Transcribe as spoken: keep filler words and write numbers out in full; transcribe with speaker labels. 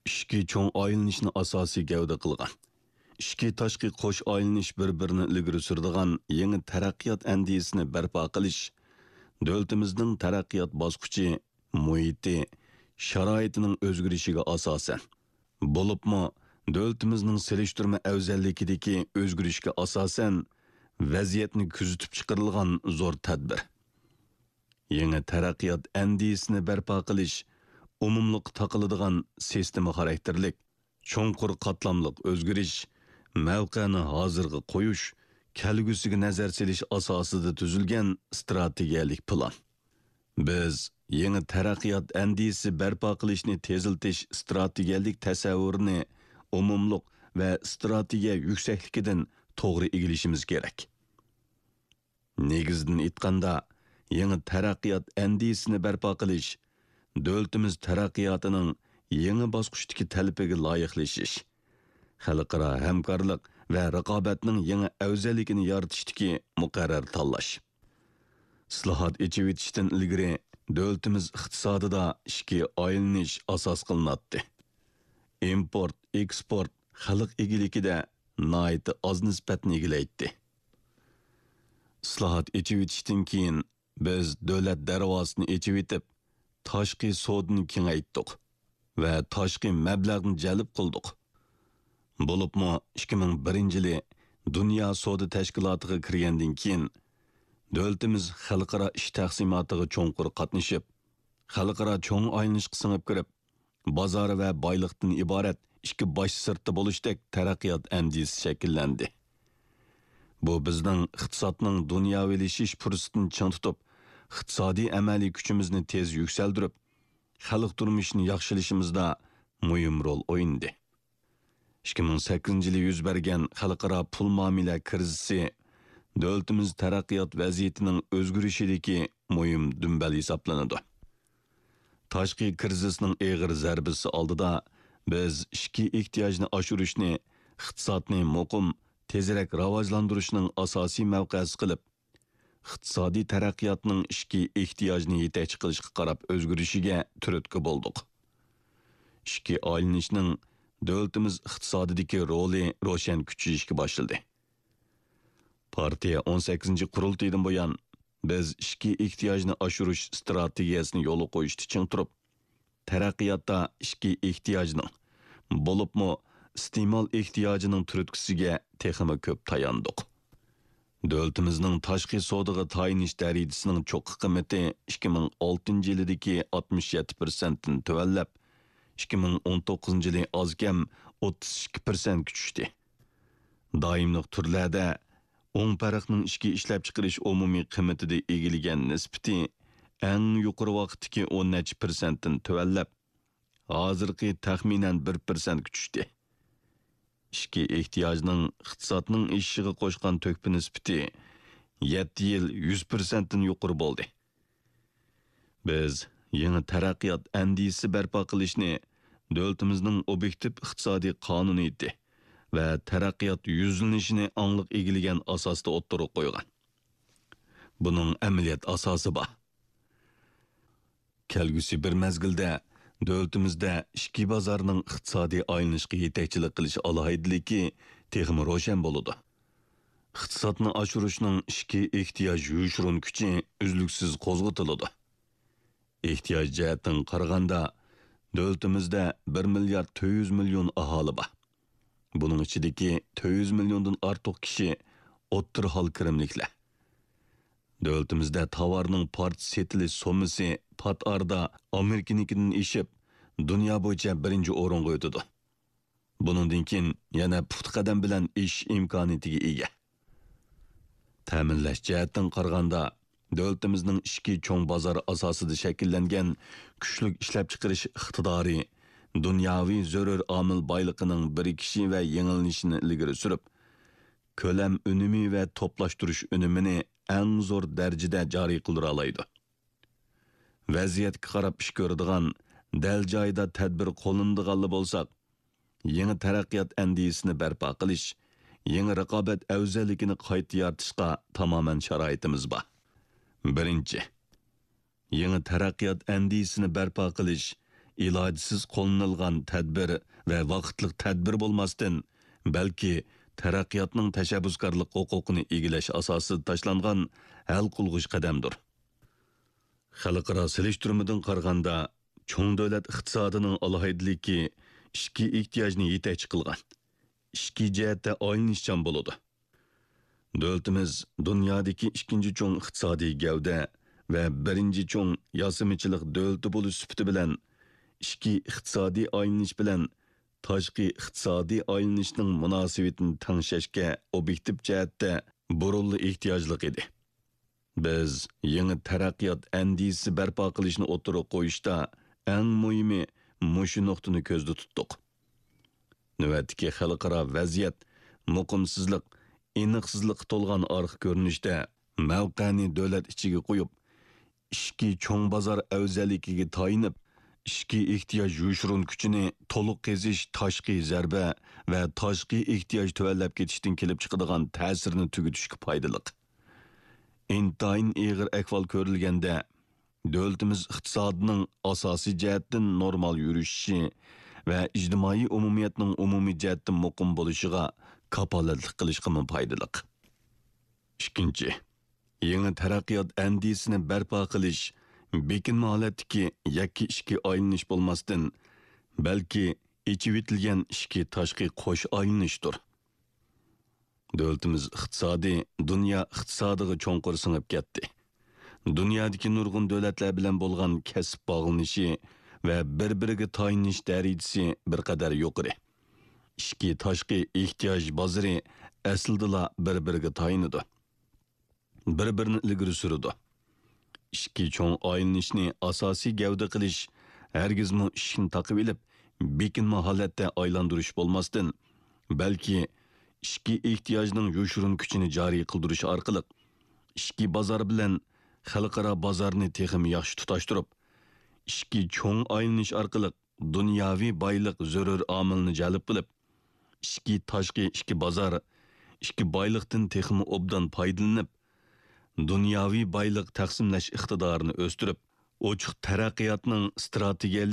Speaker 1: Ishki cho'ng aylanishni asosiy gavda qilgan. Ishki tashqi qo'sh aylanish bir-birini ilgari suradigan yangi taraqqiyot andisini barpo qilish, davlatimizning taraqqiyot bosqichi, muhiti, sharoitining o'zgarishiga asosan, bo'libmi davlatimizning selishtirma afzalligidagi o'zgarishga asosan vaziyatni kuzatib chiqarilgan zo'r tadbir. Yangi taraqqiyot andisini barpo qilish umumliq taqiladigan sistema xarakterlik, cho'nqur qatlamliq o'zgarish, mavqeni hozirga qo'yish, kelgusiga nazar selish asosida tuzilgan strategiyalik plan. Biz yangi taraqqiyot andisi barpo qilishni teziltish strategiyalik tasavvurini umumliq va strategiya yuksakligidan to'g'ri egilishimiz kerak. Negizdan aytganda, yangi taraqqiyot andisini barpo qilish davlatimiz taraqqiyotining yangi bosqichdagi talabiga loyiqlashish, xalqaro hamkorlik va raqobatning yangi afzalligini yoritishdagi muqarrar tanlash. Islohot echivitishdan ilgari davlatimiz iqtisodida ishki aylanish asos qilinadi. Import, eksport, xalq egiligida noiti oz nisbatni egilaydi. Islohot echivitishdan keyin biz davlat darvozasini echivitib, tashqi sodini kengaytdik va tashqi mablag'ni jalb qildik. Bo'libmi ikki ming birinchi yili Dunyo soda tashkilotiga kirgandan keyin davlatimiz xalqaro ish taqsimotiga cho'nqur qatnashib, xalqaro cho'ng aylanishga singib kirib, bozor va boyliqdan iborat ikki bosh sirti bo'lishdek taraqqiyot andisi shakllandi. Bu bizning iqtisodning dunyovilashish fursatini ching tutib, iqtisodiy amaliy kuchimizni tez yuksaltirib, xalq turmushini yaxshilashimizda muhim rol o'ynadi. ikki ming sakkizinchi yili yuz bergan xalqaro pul muomala krizisi davlatimiz taraqqiyot vaziyatining o'zgarishidagi muhim dumbal hisoblanadi. Tashqi krizisning og'ir zarbasi oldida biz ishki ehtiyojni oshirishni, iqtisodni muqim, tezroq rivojlantirishning asosiy mavqesi qilib, iqtisodiy taraqqiyotning ishki ehtiyojni yetakchi qilishga qarab o'zgarishiga turtki bo'ldik. Ishki aylanishning davlatimiz iqtisodidagi roli ro'shan kuchayishga boshladi. Partiya o'n sakkizinchi qurultaydan buyon biz ishki ehtiyojni oshirish strategiyasini yo'l qo'yishda ching turib, taraqqiyotda ishki ehtiyojning, bo'libmi iste'mol ehtiyojining turtkisiga texmi ko'p tayandik. Davlatimizning tashqi savdoga tayinish darajasining cho'qqi qiymati ikki ming oltinchi yildagi oltmish yetti prosentdan tuvallab, ikki ming o'n to'qqizinchi yili ozkam o'ttiz ikki prosent tushdi. Doimliq turlarda o'ng farqning ishki ishlab chiqarish umumiy qiymatida egilgan nisbati eng yuqori vaqtdagi o'n prosentdan tuvallab, hozirgi taxminan bir prosent tushdi. Ishki ehtiyojning iqtisodning ishiga qo'shgan to'kpi nisbati yetti yil yuz prosentdan yuqori bo'ldi. Biz yangi taraqqiyot andisi barpo qilishni davlatimizning obyektiv iqtisodiy qonuniyati va taraqqiyot yuzlanishini angliq egilgan asosda o'ttirib qo'ygan. Buning amaliyot asosi bor. Kelgusi bir mezgilda davlatimizda ishki bozorning iqtisodiy aylanishga yetakchilik qilish alohidaligi texmi ro'shan bo'ladi. Iqtisodni oshirishning ishki ehtiyoj yushurun kuchi uzluksiz qo'zg'atiladi. Ehtiyoj jihatdan qaraganda davlatimizda bir milliard to'rt yuz million aholi bor. Buning ichidagi to'rt yuz milliondan ortiq kishi o'ttir hol kirimliklar. Davlatimizda tovarning part setilish sommasi pat arda Amerikanikidan eshib, dunyo bo'yicha birinchi o'ringa o'tadi. Buningdan keyin yana puxta qadam bilan ish imkoniyatiga ega. Ta'minlash jihatdan qaraganda davlatimizning ishki cho'ng bozori asosida shakllangan kuchli ishlab chiqarish iqtidori dunyoviy zarur omil boyligining birikishi va yengillanishini ilgari surib, ko'lam unumi va to'plashtirish unumini eng zo'r darajada joriy qildira oladi. Vaziyatga qarab ish ko'radigan, dal joyida tadbir qo'llanadiganli bo'lsak, yangi taraqqiyot andisini barpo qilish, yangi raqobat afzalligini qayta yaratishga tamoman sharoitimiz bor. Birinchi, yangi taraqqiyot andisini barpo qilish, ilojisiz qo'llanilgan tadbir va vaqtliq tadbir bo'lmasdan, balki taraqqiyotning tashabbuskorlik huquqini egilash asosida tashlangan hal qilg'uch qadamdir. Xalqaro selishtirmadan qaraganda, cho'ng davlat iqtisodining alohidligi ishki ehtiyojni yetakchi qilgan. Ishki jihatda olinishchan bo'ladi. Davlatimiz dunyodagi ikkinchi cho'ng iqtisodiy gavda va birinchi cho'ng yosimichilik davlati bo'lish sifati bilan ishki iqtisodiy oylanish bilan tashqi iqtisodiy oylanishning munosabatini tanglashga obyektiv jihatda burunli ehtiyojli edi. Biz yangi taraqqiyot andisi barpo qilishni o'tirib qo'yishda eng muhimi mushu nuqtani ko'zda tutdik. Navbatdagi xalqaro vaziyat muqimsizlik, aniqsizlik to'lgan orqa ko'rinishda mavqani davlat ichiga qo'yib, ishki cho'ng bozor afzalligiga tayinib, ishki ehtiyoj yushurun kuchini to'liq qazish tashqi zarba va tashqi ehtiyoj tuvallab ketishdan kelib chiqadigan ta'sirni tugutishga foydali. Intayin ig'ir ahvol ko'rilganda, davlatimiz iqtisodining asosiy jihatdan normal yurishi va ijtimoiy umumiyatning umumiy jihatdan muqim bo'lishiga kapolatlik qilishga foydali. Ikkinchi, yangi taraqqiyot andisini barpo qilish bekinma holatdagi yakki ishki oylanish bo'lmasdan, balki ichivitilgan ishki tashqi qo'sh oylanishdir. Davlatimiz iqtisodi dunyo iqtisodiga cho'nqur singib ketdi. Dunyodagi nurg'un davlatlar bilan bo'lgan kasb bog'lanishi va bir-biriga tayinish darajasi bir qadar yuqori. Ishki tashqi ehtiyoj bozori aslida bir-biriga tayinadi. Bir-birini ilgari suradi. Ishki cho'ng oylanishni asosiy gavda qilish hargizmi ishni taqib olib, bekinma holatda aylantirish bo'lmasdan, balki ishki ehtiyojning yoshurun kuchini joriy qildirish orqali ishki bozor bilan xalqaro bozorni texim yaxshi tutashtirib, ishki cho'ng aylanish orqali dunyoviy boylik zarur omilni jalb qilib, ishki tashqi ishki bozor, ishki boylikdan texim obdan foydalanib, dunyoviy boylik taqsimlash iqtidorini o'stirib, ochiq taraqqiyotning strategiyalik